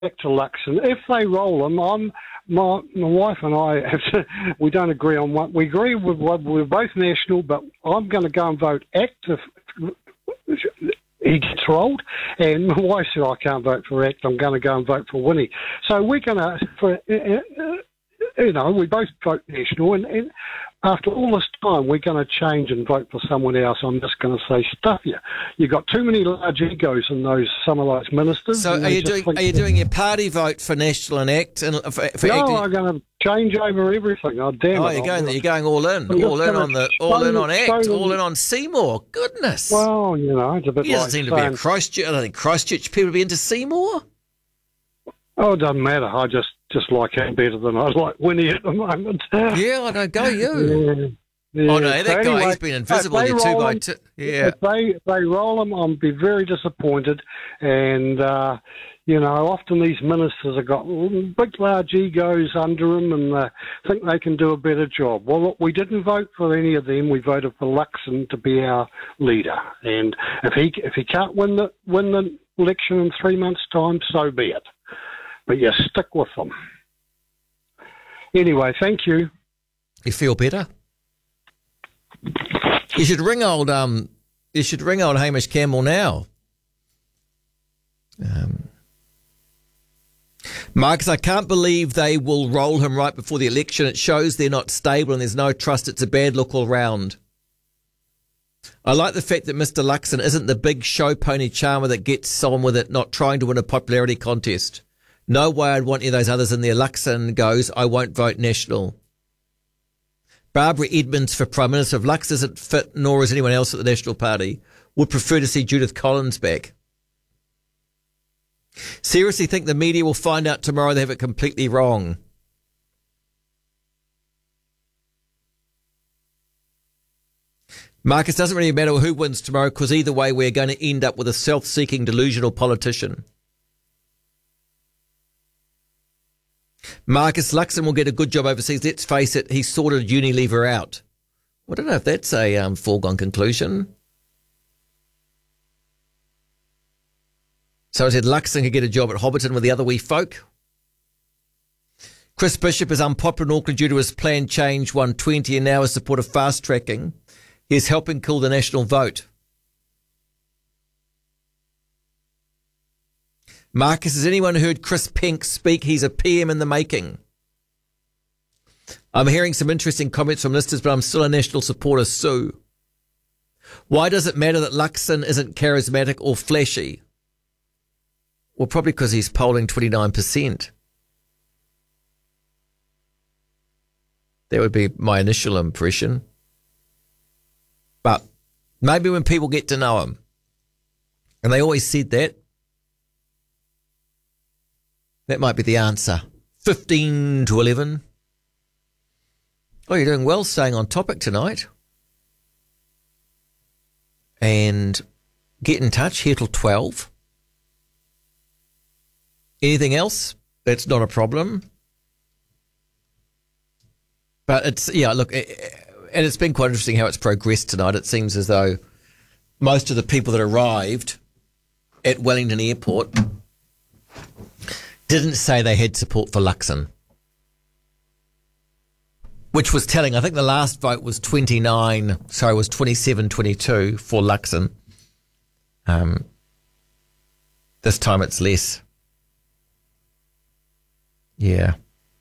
back to Luxon. If they roll him, my wife and I, we don't agree on what. We agree with what, we're both national, but I'm going to go and vote ACT if he gets rolled. And my wife said, I can't vote for ACT, I'm going to go and vote for Winnie. So we're going to, we both vote national, and after all this time, we're going to change and vote for someone else. I'm just going to say, stuff you. You've got too many large egos in some of those ministers. So are you doing your party vote for National and ACT? And for no, I'm going to change over everything. Oh, damn it! You're going all in on ACT, all in on Seymour. Goodness. Well, it's a bit. He doesn't seem to be a Christchurch. I don't think Christchurch people be into Seymour. Oh, it doesn't matter. I just like him better than I like Winnie at the moment. Yeah, I know. Go you. Yeah. Oh, no, that guy, he's been invisible here 2x2. Yeah. If they roll him, I'll be very disappointed. And, often these ministers have got big, large egos under them and think they can do a better job. Well, look, we didn't vote for any of them. We voted for Luxon to be our leader. And if he can't win the election in 3 months' time, so be it. But you stick with them. Anyway, thank you. You feel better? You should ring old Hamish Campbell now. Marcus, I can't believe they will roll him right before the election. It shows they're not stable and there's no trust. It's a bad look all round. I like the fact that Mr. Luxon isn't the big show pony charmer that gets on with it, not trying to win a popularity contest. No way I'd want any of those others in there. Luxon goes, I won't vote National. Barbara Edmonds for Prime Minister. If Lux isn't fit, nor is anyone else at the National Party, would prefer to see Judith Collins back. Seriously think the media will find out tomorrow they have it completely wrong. Marcus, doesn't really matter who wins tomorrow because either way we're going to end up with a self-seeking, delusional politician. Marcus, Luxon will get a good job overseas. Let's face it, he sorted Unilever out. I don't know if that's a foregone conclusion. So I said Luxon could get a job at Hobbiton with the other wee folk. Chris Bishop is unpopular in Auckland due to his planned change 120 and now his support of fast tracking. He is helping kill the national vote. Marcus, has anyone heard Chris Pink speak? He's a PM in the making. I'm hearing some interesting comments from listeners, but I'm still a national supporter, Sue. Why does it matter that Luxon isn't charismatic or flashy? Well, probably because he's polling 29%. That would be my initial impression. But maybe when people get to know him, and they always said that might be the answer. 15 to 11. Oh, you're doing well staying on topic tonight. And get in touch here till 12. Anything else? That's not a problem. But and it's been quite interesting how it's progressed tonight. It seems as though most of the people that arrived at Wellington Airport didn't say they had support for Luxon, which was telling. I think the last vote was 27-22 for Luxon. This time it's less. Yeah.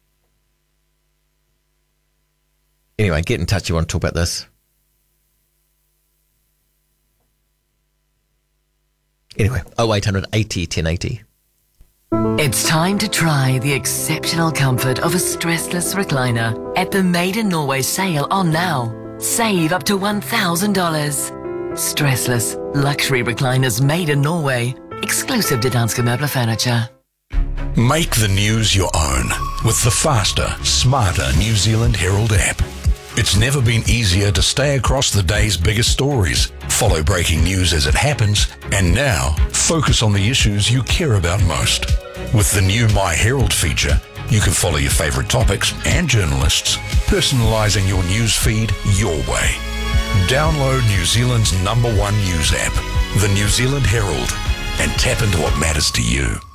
Anyway, get in touch if you want to talk about this. Anyway, 0800 80 1080. It's time to try the exceptional comfort of a stressless recliner at the Made in Norway sale on now. Save up to $1,000. Stressless luxury recliners made in Norway. Exclusive to Danske Møbler Furniture. Make the news your own with the faster, smarter New Zealand Herald app. It's never been easier to stay across the day's biggest stories, follow breaking news as it happens, and now focus on the issues you care about most. With the new My Herald feature, you can follow your favourite topics and journalists, personalising your news feed your way. Download New Zealand's #1 news app, the New Zealand Herald, and tap into what matters to you.